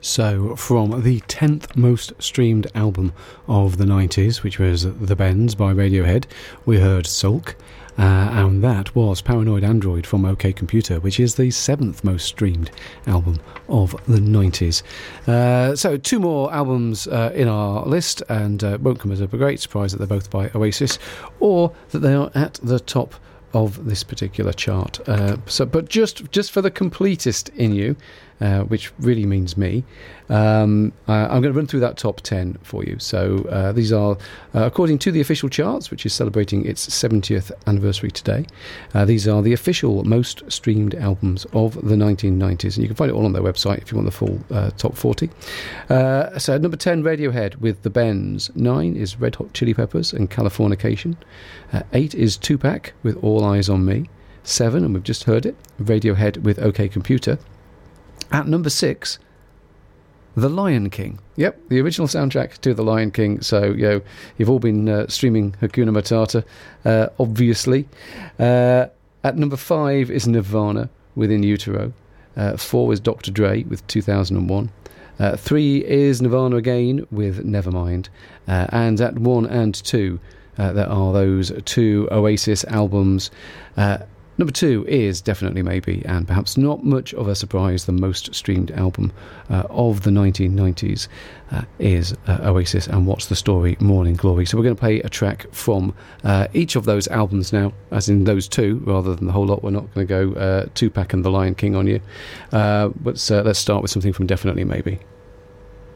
So, from the 10th most streamed album of the 90s, which was The Bends by Radiohead, we heard Sulk, and that was Paranoid Android from OK Computer, which is the 7th most streamed album of the 90s. So, two more albums in our list, and won't come as a great surprise that they're both by Oasis, or that they are at the top of this particular chart. But just for the completist in you, which really means me, I'm going to run through that top 10 for you. So these are, according to the official charts, which is celebrating its 70th anniversary today, these are the official most streamed albums of the 1990s, and you can find it all on their website if you want the full top 40. So at number 10, Radiohead with The Bends. 9 is Red Hot Chili Peppers and Californication. 8 is Tupac with All Eyes on Me. 7, and we've just heard it, Radiohead with OK Computer. At number 6, The Lion King. Yep, the original soundtrack to The Lion King. So, you've all been streaming Hakuna Matata, obviously. At number 5 is Nirvana with In Utero. 4 is Dr. Dre with 2001. 3 is Nirvana again with Nevermind. And at 1 and 2, there are those two Oasis albums. Number 2 is Definitely Maybe, and perhaps not much of a surprise, the most streamed album of the 1990s is Oasis and What's the Story, Morning Glory. So we're going to play a track from each of those albums now, as in those two, rather than the whole lot. We're not going to go Tupac and The Lion King on you. But let's start with something from Definitely Maybe.